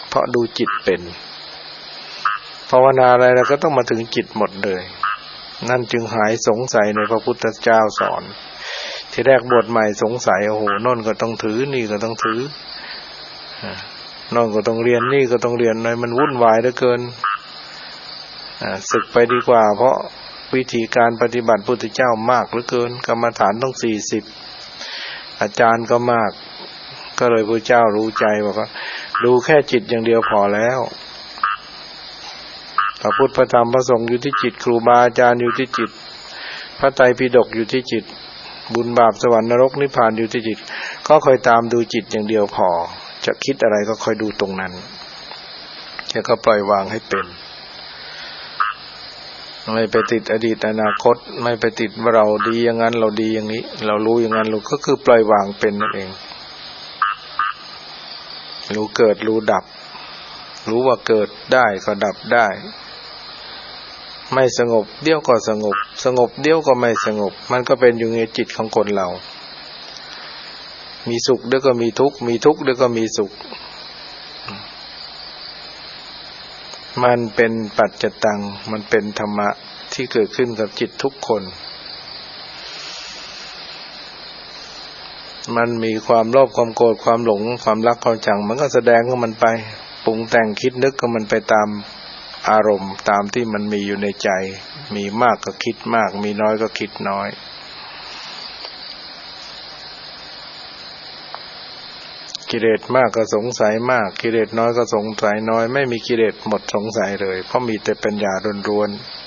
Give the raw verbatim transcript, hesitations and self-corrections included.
เพราะดูจิตเป็นภาวนาอะไรเราก็ต้องมาถึงจิตหมดเลยนั่นจึงหายสงสัยในพระพุทธเจ้าสอนที่แรกบวชใหม่สงสัยโอ้โหโน่นก็ต้องถือนี่ก็ต้องถือโน่นก็ต้องเรียนนี่ก็ต้องเรียนหน่อยมันวุ่นวายเหลือเกินศึกไปดีกว่าเพราะวิธีการปฏิบัติพุทธเจ้ามากเหลือเกินกรรมฐานต้องสี่สิบอาจารย์ก็มากก็เลยพระเจ้ารู้ใจบอกว่าดูแค่จิตอย่างเดียวพอแล้วพระพุทธพระธรรมพระสงฆ์อยู่ที่จิตครูบาอาจารย์อยู่ที่จิตพระไตรปิฎกอยู่ที่จิตบุญบาปสวรรค์นรกนิพพานอยู่ที่จิตก็คอยตามดูจิตอย่างเดียวพอจะคิดอะไรก็คอยดูตรงนั้นแล้วก็ปล่อยวางให้เป็นไม่ไปติดอดีตอนาคตไม่ไปติดว่าเราดีอย่างนั้นเราดีอย่างนี้เรารู้อย่างนั้นรู้ก็คือปล่อยวางเป็นนั่นเองรู้เกิดรู้ดับรู้ว่าเกิดได้ก็ดับได้ไม่สงบเดี๋ยวก็สงบสงบเดี๋ยวก็ไม่สงบมันก็เป็นอยู่ในจิตของคนเรามีสุขเดี๋ยวก็มีทุกข์มีทุกข์เดี๋ยวก็มีสุขมันเป็นปัจจตังมันเป็นธรรมะที่เกิดขึ้นกับจิตทุกคนมันมีความโลภความโกรธความหลงความรักความชังมันก็แสดงของมันไปปรุงแต่งคิดนึกก็มันไปตามอารมณ์ตามที่มันมีอยู่ในใจมีมากก็คิดมากมีน้อยก็คิดน้อยกิเลสมากก็สงสัยมากกิเลสน้อยก็สงสัยน้อยไม่มีกิเลสหมดสงสัยเลยเพราะมีแต่ปัญญาล้วนๆ